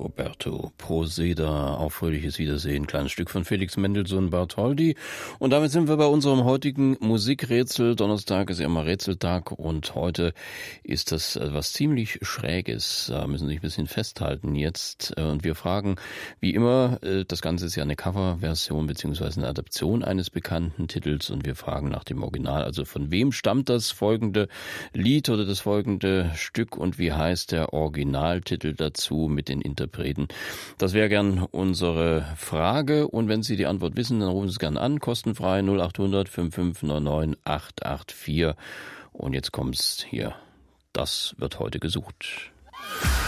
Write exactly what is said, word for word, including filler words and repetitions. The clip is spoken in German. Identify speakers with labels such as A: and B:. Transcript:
A: Roberto Poseda, auf fröhliches Wiedersehen, kleines Stück von Felix Mendelssohn Bartholdy. Und damit sind wir bei unserem heutigen Musikrätsel. Donnerstag ist ja immer Rätseltag und heute ist das was ziemlich Schräges. Da müssen Sie sich ein bisschen festhalten jetzt. Und wir fragen, wie immer, das Ganze ist ja eine Coverversion bzw. eine Adaption eines bekannten Titels und wir fragen nach dem Original. Also von wem stammt das folgende Lied oder das folgende Stück und wie heißt der Originaltitel dazu mit den Interpreten? Das wäre gern unsere Frage und wenn Sie die Antwort wissen, dann rufen Sie es gern an, kostenfrei null acht hundert fünf fünf neun neun acht acht vier. Und jetzt kommt's hier. Das wird heute gesucht.